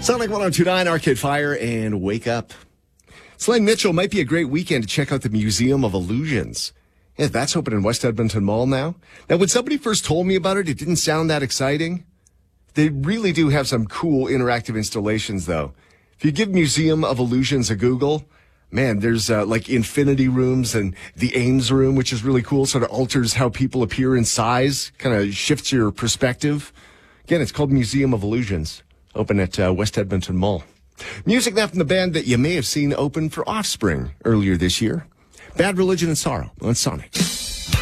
Sonic 102.9, Arcade Fire, and Wake Up. Slane Mitchell might be a great weekend to check out the Museum of Illusions. Yeah, that's open in West Edmonton Mall now. Now, when somebody first told me about it, it didn't sound that exciting. They really do have some cool interactive installations, though. If you give Museum of Illusions a Google, man, there's like infinity rooms and the Ames room, which is really cool. Sort of alters how people appear in size, kind of shifts your perspective. Again, it's called Museum of Illusions. Open at West Edmonton Mall. Music now from the band that you may have seen open for Offspring earlier this year. Bad Religion and Sorrow on Sonic.